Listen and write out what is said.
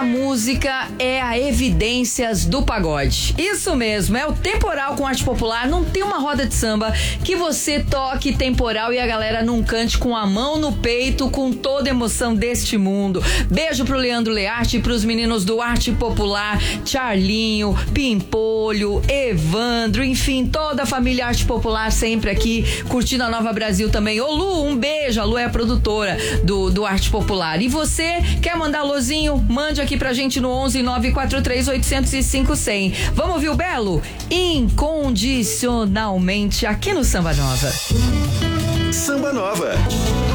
música é a Evidências do Pagode. Isso mesmo, é o Temporal com arte popular. Não tem uma roda de samba que você toque temporal e a galera não cante com a mão no peito, com toda a emoção deste mundo. Beijo pro Leandro Learte e pros meninos do Arte Popular, Charlinho, Pimpolho, Evandro, enfim, toda a família Arte Popular sempre aqui, curtindo a Nova Brasil também. Ô Lu, um beijo, a Lu é a produtora do Arte Popular. E você quer mandar alôzinho? Mande aqui pra gente no 11 943 805 100. Vamos ouvir o Belo? Incondicionalmente aqui no Samba Nova. Samba Nova.